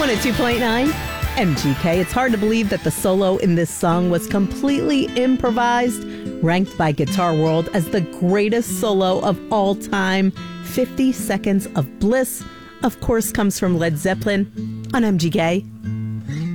102.9 MGK. It's hard to believe that the solo in this song was completely improvised, ranked by Guitar World as the greatest solo of all time. 50 Seconds of Bliss, of course, comes from Led Zeppelin on MGK.